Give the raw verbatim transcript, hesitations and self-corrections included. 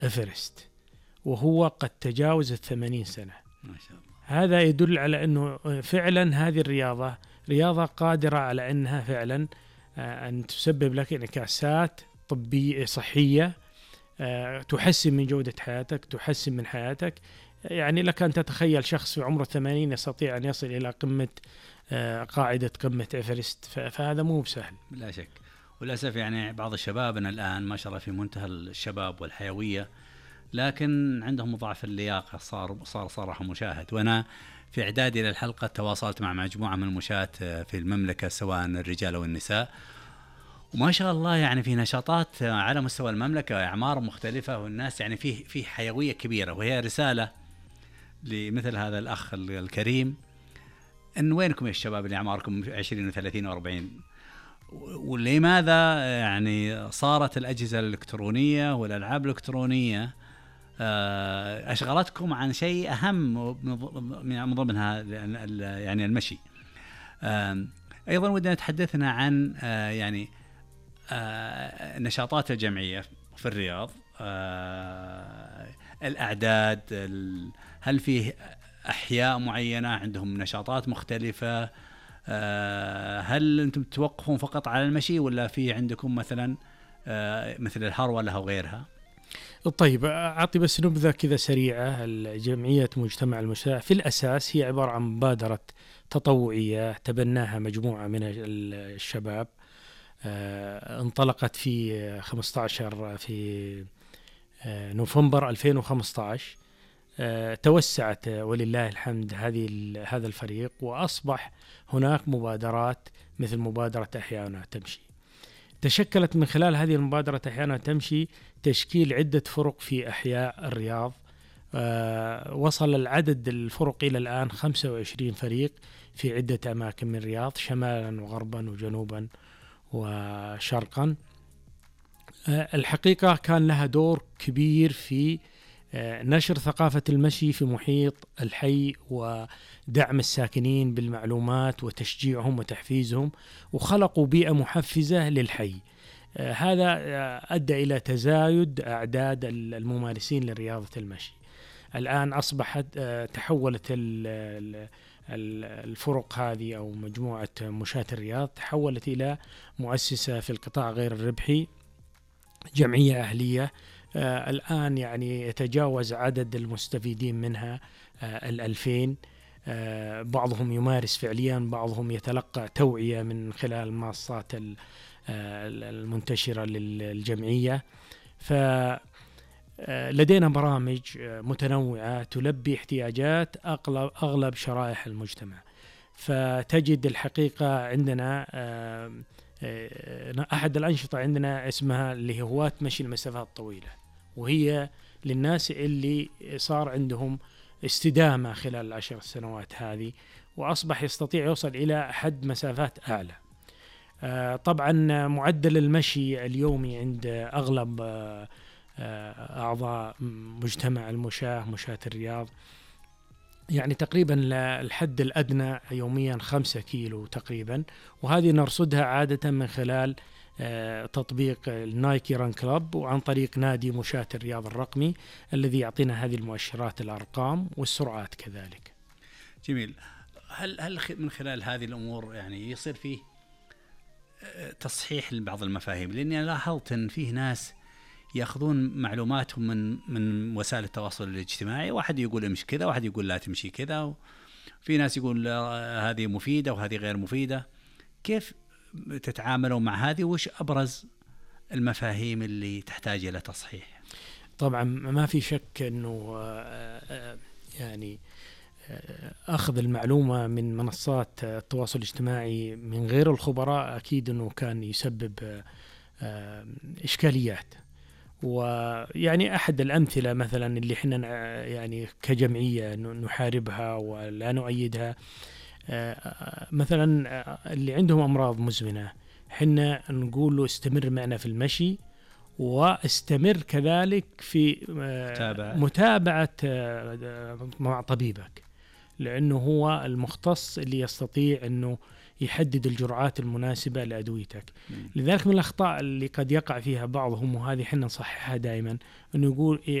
إيفرست، وهو قد تجاوز الثمانين سنة. ما شاء الله. هذا يدل على أنه فعلا هذه الرياضة رياضة قادرة على أنها فعلا أن تسبب لك انعكاسات طبية صحية، تحسن من جودة حياتك، تحسن من حياتك. يعني لك أن تتخيل شخص في عمره الثمانين يستطيع أن يصل إلى قمة قاعدة قمة إيفرست، فهذا مو بسهل. لا شك. وللأسف يعني بعض الشبابنا الآن ما شاء الله في منتهى الشباب والحيوية، لكن عندهم ضعف اللياقة، صار صار صراحة مشاهد. وأنا في إعدادي للحلقة تواصلت مع مجموعة من المشاة في المملكة سواء الرجال أو النساء، وما شاء الله يعني في نشاطات على مستوى المملكة، أعمار مختلفة، والناس يعني فيه فيه حيوية كبيرة. وهي رسالة لمثل هذا الأخ الكريم، إن وينكم يا الشباب اللي أعماركم عشرين وثلاثين وأربعين؟ ولماذا يعني صارت الأجهزة الإلكترونية والألعاب الإلكترونية أشغلتكم عن شيء أهم من ضمنها يعني المشي؟ أيضا ودنا تحدثنا عن يعني النشاطات الجمعية في الرياض، الأعداد، هل فيه أحياء معينة عندهم نشاطات مختلفة؟ هل أنتم توقفون فقط على المشي ولا في عندكم مثلا مثل الهرولة أو غيرها؟ طيب أعطي بس نبذة كذا سريعة. الجمعية مجتمع المشاة في الأساس هي عبارة عن مبادرة تطوعية تبناها مجموعة من الشباب، انطلقت في خمسة عشر في نوفمبر ألفين وخمسة عشر، توسعت ولله الحمد هذه هذا الفريق، وأصبح هناك مبادرات مثل مبادرة أحيانا تمشي. تشكلت من خلال هذه المبادرة أحيانا تمشي تشكيل عدة فرق في أحياء الرياض. أه وصل العدد الفرق إلى الآن خمسة وعشرين فريق في عدة أماكن من الرياض، شمالا وغربا وجنوبا وشرقا. أه الحقيقة كان لها دور كبير في أه نشر ثقافة المشي في محيط الحي، ودعم الساكنين بالمعلومات وتشجيعهم وتحفيزهم، وخلقوا بيئة محفزة للحي. آه هذا آه أدى إلى تزايد أعداد الممارسين لرياضة المشي. الآن أصبحت آه تحولت الفرق هذه أو مجموعة مشاة الرياض تحولت إلى مؤسسة في القطاع غير الربحي، جمعية أهلية. آه الآن يعني يتجاوز عدد المستفيدين منها آه الألفين. آه بعضهم يمارس فعليا، بعضهم يتلقى توعية من خلال المنصات المنتشرة للجمعية. فلدينا برامج متنوعة تلبي احتياجات أغلب, أغلب شرائح المجتمع. فتجد الحقيقة عندنا أحد الأنشطة عندنا اسمها اللي هواة مشي المسافات الطويلة، وهي للناس اللي صار عندهم استدامة خلال العشر سنوات هذه، وأصبح يستطيع يوصل إلى حد مسافات أعلى. آه طبعا معدل المشي اليومي عند أغلب آه أعضاء مجتمع المشاة مشاة الرياض يعني تقريبا الحد الأدنى يوميا خمسة كيلو تقريبا، وهذه نرصدها عادة من خلال آه تطبيق النايكي ران كلاب، وعن طريق نادي مشاة الرياض الرقمي الذي يعطينا هذه المؤشرات الأرقام والسرعات كذلك. جميل. هل هل من خلال هذه الأمور يعني يصير فيه تصحيح لبعض المفاهيم؟ لأني لاحظت أن فيه ناس يأخذون معلوماتهم من من وسائل التواصل الاجتماعي، واحد يقول امشي كذا، واحد يقول لا تمشي كذا، وفي ناس يقول هذه مفيدة وهذه غير مفيدة. كيف تتعاملوا مع هذه؟ وش أبرز المفاهيم اللي تحتاج إلى تصحيح؟ طبعا ما في شك أنه يعني أخذ المعلومة من منصات التواصل الاجتماعي من غير الخبراء أكيد أنه كان يسبب إشكاليات. ويعني أحد الأمثلة مثلا اللي إحنا يعني كجمعية نحاربها ولا نؤيدها، مثلا اللي عندهم أمراض مزمنة حنا نقول له استمر معنا في المشي، واستمر كذلك في متابعة, متابعة مع طبيبك، لأنه هو المختص اللي يستطيع أنه يحدد الجرعات المناسبة لأدويتك. مم. لذلك من الأخطاء اللي قد يقع فيها بعضهم، وهذه حنا نصححها دائما، أنه يقول إيه